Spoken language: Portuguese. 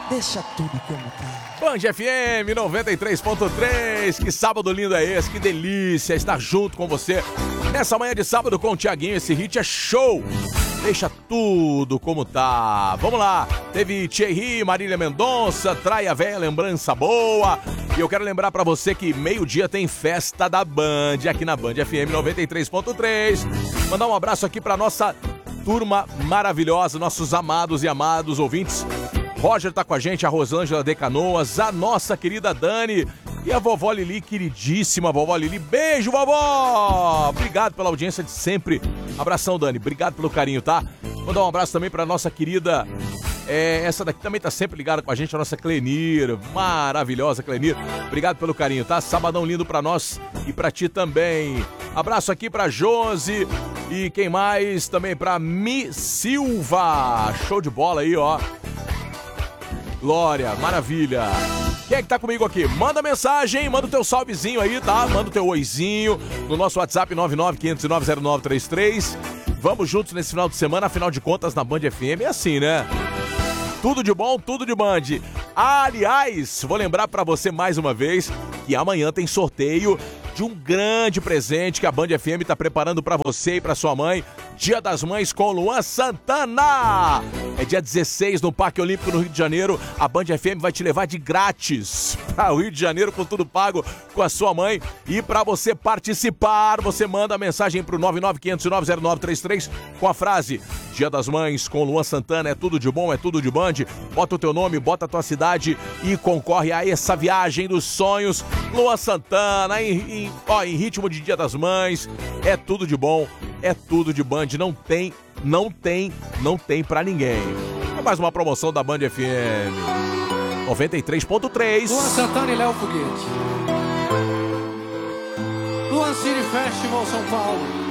Deixa tudo como tá. Band FM 93.3, que sábado lindo é esse, que delícia estar junto com você nessa manhã de sábado com o Thiaguinho. Esse hit é show, deixa tudo como tá. Vamos lá, teve Thierry, Marília Mendonça, Traia Véia, lembrança boa. E eu quero lembrar pra você que meio-dia tem festa da Band aqui na Band FM 93.3. Mandar um abraço aqui pra nossa turma maravilhosa, nossos amados e amados ouvintes. Roger tá com a gente, a Rosângela de Canoas, a nossa querida Dani e a vovó Lili, queridíssima vovó Lili. Beijo, vovó! Obrigado pela audiência de sempre. Abração, Dani. Obrigado pelo carinho, tá? Mandar um abraço também pra nossa querida... essa daqui também tá sempre ligada com a gente, a nossa Clenir. Maravilhosa, Clenir. Obrigado pelo carinho, tá? Sabadão lindo pra nós e pra ti também. Abraço aqui pra Josi e quem mais? Também pra Mi Silva. Show de bola aí, ó. Glória, maravilha. Quem é que tá comigo aqui? Manda mensagem, manda o teu salvezinho aí, tá? Manda o teu oizinho no nosso WhatsApp 995090933. Vamos juntos nesse final de semana, afinal de contas, na Band FM é assim, né? Tudo de bom, tudo de Band. Aliás, vou lembrar pra você mais uma vez que amanhã tem sorteio de um grande presente que a Band FM tá preparando pra você e pra sua mãe. Dia das Mães com Luan Santana. É dia 16 no Parque Olímpico no Rio de Janeiro. A Band FM vai te levar de grátis para o Rio de Janeiro com tudo pago com a sua mãe. E para você participar, você manda a mensagem pro 995090933 com a frase Dia das Mães com Luan Santana, é tudo de bom, é tudo de Band. Bota o teu nome, bota a tua cidade e concorre a essa viagem dos sonhos. Luan Santana, em ritmo de Dia das Mães, é tudo de bom, é tudo de Band, não tem pra ninguém. É mais uma promoção da Band FM 93.3. Luan Santana e Léo Foguete. Luan City Festival São Paulo.